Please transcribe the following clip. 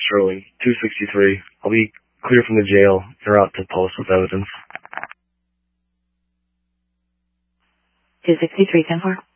Sterling, 263. I'll be clear from the jail. You're out to post with evidence. 263, 10-4.